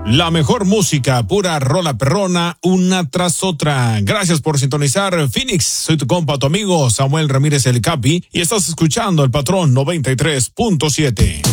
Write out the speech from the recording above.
La mejor música, pura rola perrona, una tras otra. Gracias por sintonizar Phoenix. Soy tu compa, tu amigo Samuel Ramírez el Capi, y estás escuchando El Patrón 93.7.